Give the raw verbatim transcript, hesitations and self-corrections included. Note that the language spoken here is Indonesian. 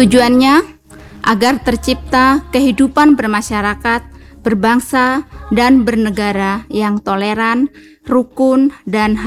Tujuannya agar tercipta kehidupan bermasyarakat, berbangsa, dan bernegara yang toleran, rukun, dan